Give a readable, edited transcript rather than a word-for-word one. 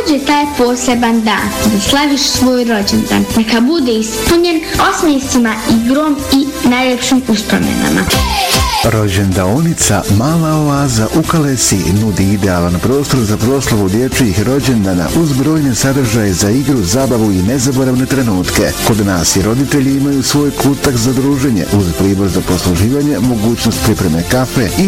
dođe taj poseban dan da slaviš svoj rođendan. Neka bude ispunjen osmijesima, igrom i najljepšim uspomenama. Rođendaonica Mala oaza u Kalesi nudi idealan prostor za proslavu dječjih rođendana uz brojne sadržaje za igru, zabavu i nezaboravne trenutke. Kod nas i roditelji imaju svoj kutak za druženje uz pribor za posluživanje, mogućnost pripreme kafe i